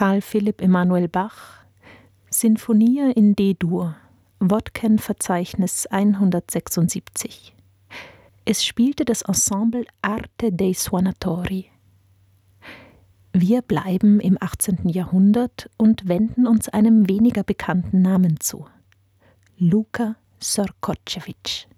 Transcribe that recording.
Carl Philipp Emanuel Bach, Sinfonia in D-Dur, Wodken-Verzeichnis 176. Es spielte das Ensemble Arte dei Suonatori. Wir bleiben im 18. Jahrhundert und wenden uns einem weniger bekannten Namen zu: Luka Sorkocevic.